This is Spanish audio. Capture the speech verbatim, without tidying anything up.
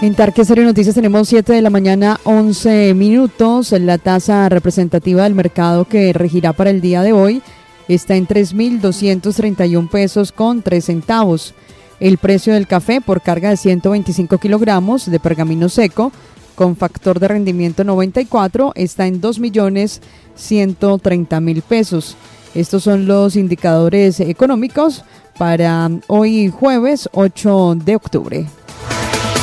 En Tarque Serie Noticias tenemos siete de la mañana, once minutos. La tasa representativa del mercado que regirá para el día de hoy está en tres mil doscientos treinta y un pesos con tres centavos. El precio del café por carga de ciento veinticinco kilogramos de pergamino seco con factor de rendimiento noventa y cuatro está en dos millones ciento treinta mil pesos. Estos son los indicadores económicos para hoy jueves ocho de octubre.